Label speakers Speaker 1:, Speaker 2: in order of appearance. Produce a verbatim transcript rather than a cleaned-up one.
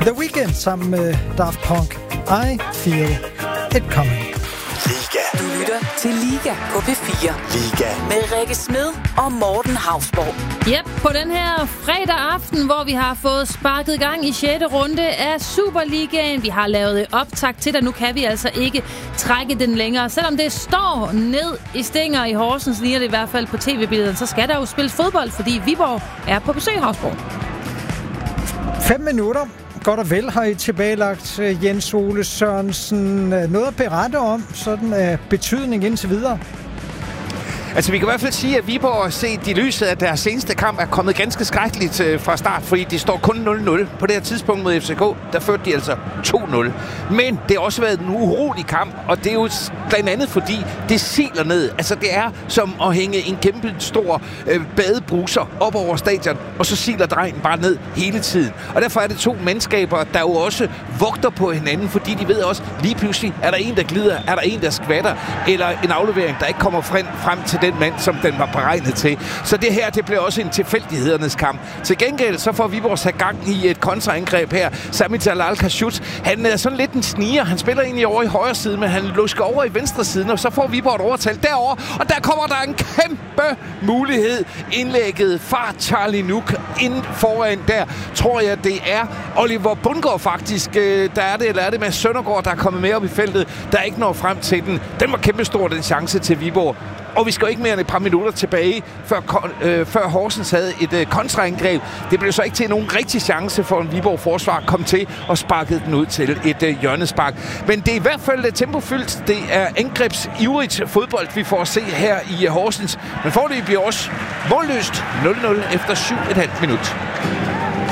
Speaker 1: The Weeknd sammen med Daft Punk. I Feel It Coming.
Speaker 2: Liga.
Speaker 3: Du lytter til Liga på P fire.
Speaker 2: Liga.
Speaker 3: Med Rikke Smed og Morten Hausborg.
Speaker 4: Yep, på den her fredag aften, hvor vi har fået sparket gang i sjette runde af Superligaen. Vi har lavet optakt til det, nu kan vi altså ikke trække den længere. Selvom det står ned i Stinger i Horsens, ligner det i hvert fald på tv-billedet, så skal der jo spilles fodbold, fordi Viborg er på besøg i Hausborg.
Speaker 1: Fem minutter. Godt og vel har I tilbagelagt Jens Ole Sørensen. Noget at berette om, sådan af betydning indtil videre?
Speaker 5: Altså, vi kan i hvert fald sige, at Viborg set i lyset af deres seneste kamp er kommet ganske skrækkeligt øh, fra start, fordi de står kun nul nul. På det her tidspunkt mod F C K, der førte de altså to nul. Men det har også været en urolig kamp, og det er jo blandt andet fordi, det siler ned. Altså, det er som at hænge en kæmpe stor øh, badebruser op over stadion, og så siler drengen bare ned hele tiden. Og derfor er det to mandskaber, der jo også vogter på hinanden, fordi de ved også, lige pludselig er der en, der glider, er der en, der skvatter, eller en aflevering, der ikke kommer frem, frem til den mand, som den var beregnet til. Så det her, det bliver også en tilfældighedernes kamp. Til gengæld, så får Viborg sat gang i et kontraangreb her. Sami Jalal Kashut, han er sådan lidt en sniger. Han spiller egentlig over i højre side, men han lusker over i venstre side, og så får Viborg et overtal derover, og der kommer der en kæmpe mulighed. Indlægget fra Charlie Nuk inden foran der, tror jeg, det er Oliver Bundgaard faktisk. Der er det, eller er det med Søndergaard, der er kommet med op i feltet, der ikke når frem til den. Den var kæmpestor, den chance til Viborg. Og vi skal jo ikke mere end et par minutter tilbage, før, øh, før Horsens havde et øh, kontraangreb. Det blev så ikke til nogen rigtig chance for en Viborg forsvar kom til og sparkede den ud til et øh, hjørnespark. Men det er i hvert fald tempofyldt. Det er angrebsivrigt fodbold, vi får at se her i øh, Horsens. Men foreløbig bliver også målløst nul nul efter syv komma fem minut.